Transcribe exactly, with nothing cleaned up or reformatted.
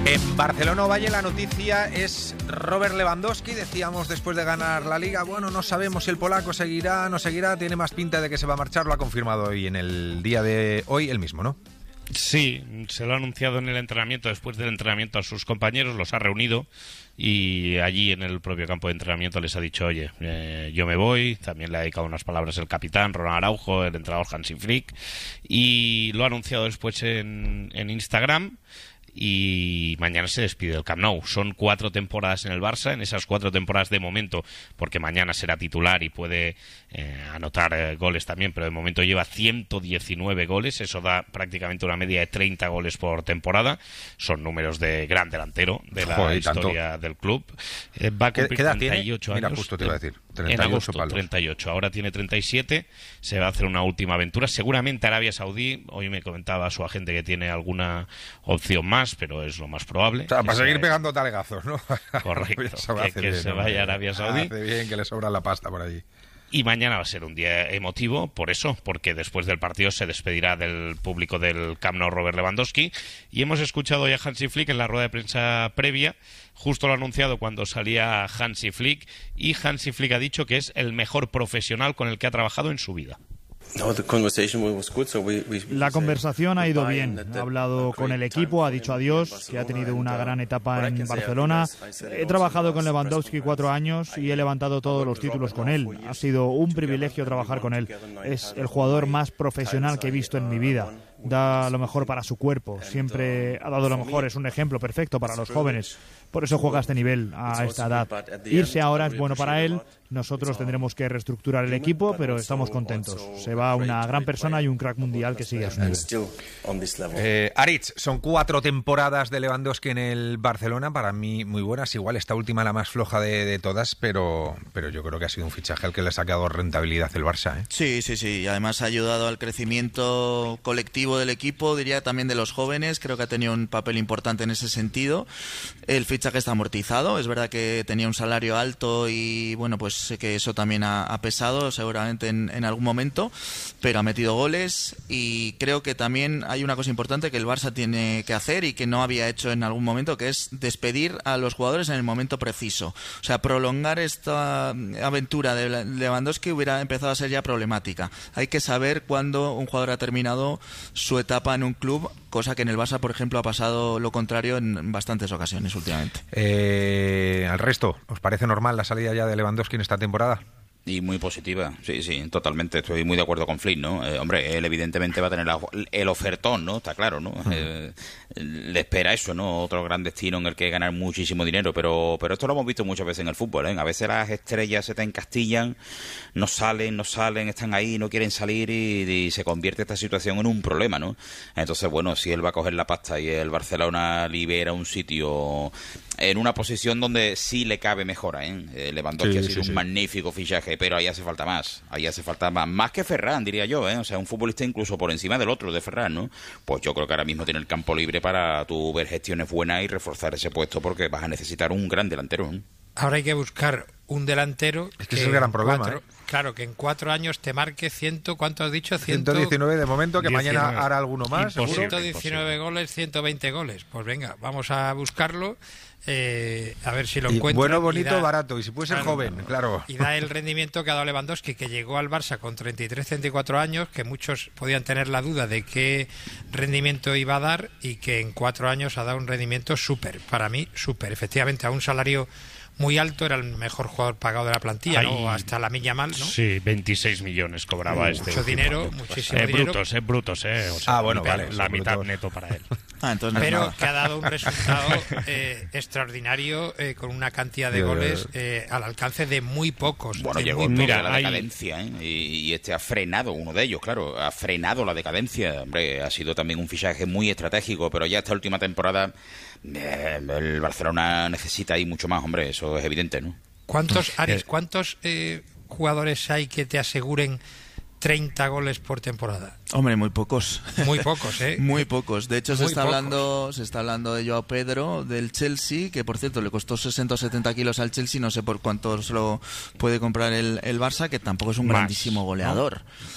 En Barcelona Ovalle la noticia es Robert Lewandowski. Decíamos después de ganar la Liga, bueno, no sabemos si el polaco seguirá, no seguirá, tiene más pinta de que se va a marchar, lo ha confirmado hoy en el día de hoy él mismo, ¿no? Sí, se lo ha anunciado en el entrenamiento, después del entrenamiento a sus compañeros, los ha reunido y allí en el propio campo de entrenamiento les ha dicho, oye, eh, yo me voy. También le ha dedicado unas palabras el capitán Ronald Araujo, el entrenador Hansi Flick, y lo ha anunciado después en, en Instagram. Y mañana se despide del Camp Nou. Son cuatro temporadas en el Barça. En esas cuatro temporadas de momento, porque mañana será titular y puede eh, anotar eh, goles también, pero de momento lleva ciento diecinueve goles. Eso da prácticamente una media de treinta goles por temporada. Son números de gran delantero de la Joder, historia tanto. del club. Eh, va a cumplir ¿Qué edad treinta y ocho tiene? años. Mira, justo te iba a decir. treinta y ocho en agosto, palos. treinta y ocho. Ahora tiene treinta y siete. Se va a hacer una última aventura. Seguramente Arabia Saudí. Hoy me comentaba su agente que tiene alguna opción más, pero es lo más probable. O sea, para seguir sea, pegando talegazos, ¿no? Correcto, que, que bien, se vaya a Arabia Saudí. Hace bien, que le sobra la pasta por allí. Y mañana va a ser un día emotivo, por eso, porque después del partido se despedirá del público del Camp Nou Robert Lewandowski. Y hemos escuchado ya a Hansi Flick en la rueda de prensa previa. Justo lo ha anunciado cuando salía Hansi Flick. Y Hansi Flick ha dicho que es el mejor profesional con el que ha trabajado en su vida. La conversación ha ido bien. Ha hablado con el equipo, ha dicho adiós, que ha tenido una gran etapa en Barcelona. He trabajado con Lewandowski cuatro años y he levantado todos los títulos con él. Ha sido un privilegio trabajar con él. Es el jugador más profesional que he visto en mi vida. Da lo mejor para su cuerpo. Siempre ha dado lo mejor. Es un ejemplo perfecto para los jóvenes. Por eso juega a este nivel, a esta edad. Irse ahora es bueno para él. Nosotros tendremos que reestructurar el equipo, pero estamos contentos. Se va una gran persona y un crack mundial que sigue a su nivel. Eh, Aritz, son cuatro temporadas de Lewandowski en el Barcelona, para mí muy buenas. Igual esta última la más floja de, de todas, pero, pero yo creo que ha sido un fichaje al que le ha sacado rentabilidad el Barça, ¿eh? Sí, sí, sí. Además ha ayudado al crecimiento colectivo del equipo, diría también de los jóvenes. Creo que ha tenido un papel importante en ese sentido. El fichaje está amortizado. Es verdad que tenía un salario alto y bueno, pues sé que eso también ha, ha pesado seguramente en, en algún momento, pero ha metido goles y creo que también hay una cosa importante que el Barça tiene que hacer y que no había hecho en algún momento, que es despedir a los jugadores en el momento preciso. O sea, prolongar esta aventura de Lewandowski hubiera empezado a ser ya problemática. Hay que saber cuándo un jugador ha terminado su etapa en un club, cosa que en el Barça, por ejemplo, ha pasado lo contrario en bastantes ocasiones últimamente. Eh, al resto, ¿os parece normal la salida ya de Lewandowski en esta temporada? Y muy positiva, sí, sí, totalmente. Estoy muy de acuerdo con Flick, ¿no? Eh, hombre, él evidentemente va a tener la, el ofertón, ¿no? Está claro, ¿no? Uh-huh. Eh, le espera eso, ¿no? Otro gran destino en el que ganar muchísimo dinero, pero pero esto lo hemos visto muchas veces en el fútbol, ¿eh? A veces las estrellas se te encastillan, no salen, no salen, están ahí, no quieren salir y, y se convierte esta situación en un problema, ¿no? Entonces, bueno, si él va a coger la pasta y el Barcelona libera un sitio en una posición donde sí le cabe mejora, ¿eh? eh Lewandowski sí, ha sido sí, un sí. magnífico fichaje, pero ahí hace falta más, ahí hace falta más, más que Ferran, diría yo, ¿eh? O sea, un futbolista incluso por encima del otro, de Ferran, ¿no? Pues yo creo que ahora mismo tiene el campo libre para tu ver gestiones buenas y reforzar ese puesto porque vas a necesitar un gran delantero, ¿eh? Ahora hay que buscar un delantero. Es que, que es el gran problema, cuatro, ¿eh? Claro, que en cuatro años te marque ciento, ¿cuánto has dicho? ciento diecinueve de momento, que diecinueve. Mañana hará alguno más. ciento diecinueve goles, ciento veinte goles. Pues venga, vamos a buscarlo. Eh, a ver si lo encuentro. Bueno, bonito, da, barato, y si puede ser claro, joven, claro. Y da el rendimiento que ha dado Lewandowski, que llegó al Barça con treinta y tres, treinta y cuatro años, que muchos podían tener la duda de qué rendimiento iba a dar, y que en cuatro años ha dado un rendimiento súper, para mí súper, efectivamente, a un salario muy alto, era el mejor jugador pagado de la plantilla, Ay, ¿no? Hasta Lamine Yamal, ¿no? Sí, veintiséis millones cobraba uh, este. Mucho dinero, muchísimo eh, dinero. Brutos, eh, brutos, eh. O sea, ah, bueno, mitad, vale. La mitad brutos. neto para él. Ah, entonces no Pero es nada. que ha dado un resultado eh, extraordinario, eh, con una cantidad de goles eh, al alcance de muy pocos. Bueno, de llegó muy mira, pocos. la decadencia, ¿eh? y, y este ha frenado, uno de ellos, claro, ha frenado la decadencia. Hombre, ha sido también un fichaje muy estratégico, pero ya esta última temporada eh, el Barcelona necesita ahí mucho más, hombre, eso es evidente, ¿no? ¿Cuántos, Ares, cuántos eh, jugadores hay que te aseguren treinta goles por temporada? Hombre, muy pocos. Muy pocos, ¿eh? Muy pocos. De hecho, se Muy está pocos. hablando se está hablando de Joao Pedro, del Chelsea, que por cierto le costó sesenta o setenta kilos al Chelsea, no sé por cuánto se lo puede comprar el, el Barça, que tampoco es un Más, grandísimo goleador.